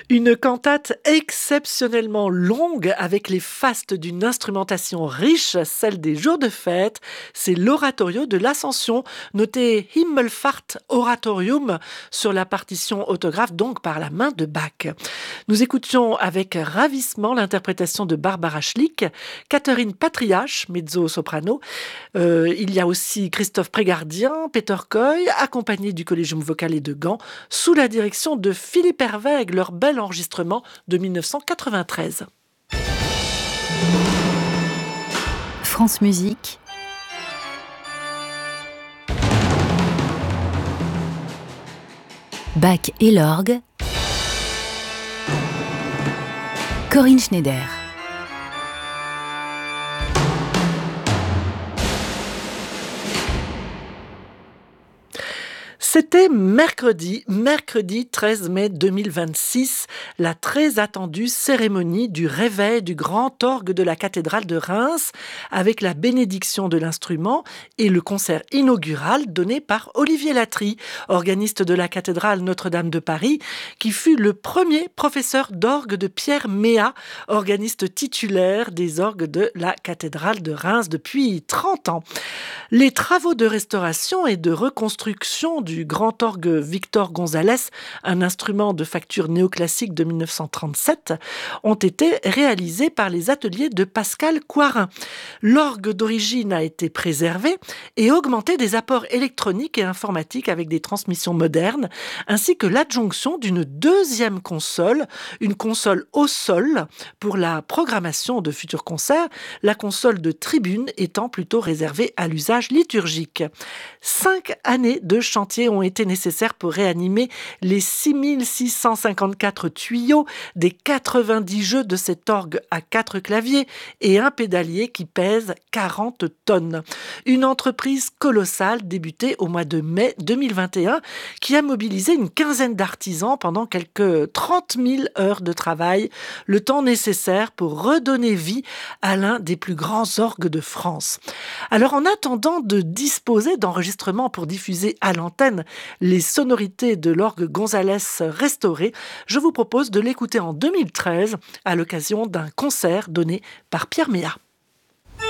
Une cantate exceptionnellement longue avec les fastes d'une instrumentation riche, celle des jours de fête. C'est l'oratorio de l'Ascension, noté Himmelfahrt Oratorium sur la partition autographe, donc par la main de Bach. Nous écoutions avec ravissement l'interprétation de Barbara Schlick, Catherine Patriarche, mezzo-soprano. Il y a aussi Christophe Prégardien, Peter Coy, accompagné du Collegium Vocale de Gand, sous la direction de Philippe Hervègue, leur bel enregistrement de 1993. France Musique. Bach et l'orgue. Corinne Schneider. C'était mercredi 13 mai 2026, la très attendue cérémonie du réveil du grand orgue de la cathédrale de Reims, avec la bénédiction de l'instrument et le concert inaugural donné par Olivier Latry, organiste de la cathédrale Notre-Dame de Paris, qui fut le premier professeur d'orgue de Pierre Méat, organiste titulaire des orgues de la cathédrale de Reims depuis 30 ans. Les travaux de restauration et de reconstruction du grand orgue Victor Gonzalez, un instrument de facture néoclassique de 1937, ont été réalisés par les ateliers de Pascal Coirin. L'orgue d'origine a été préservé et augmenté des apports électroniques et informatiques avec des transmissions modernes, ainsi que l'adjonction d'une deuxième console, une console au sol pour la programmation de futurs concerts, la console de tribune étant plutôt réservée à l'usage liturgique. 5 années de chantier ont été nécessaires pour réanimer les 6654 tuyaux des 90 jeux de cet orgue à 4 claviers et un pédalier qui pèse 40 tonnes. Une entreprise colossale débutée au mois de mai 2021 qui a mobilisé une quinzaine d'artisans pendant quelques 30 000 heures de travail, le temps nécessaire pour redonner vie à l'un des plus grands orgues de France. Alors en attendant de disposer d'enregistrements pour diffuser à l'antenne les sonorités de l'orgue Gonzalez restauré, je vous propose de l'écouter en 2013 à l'occasion d'un concert donné par Pierre Méat.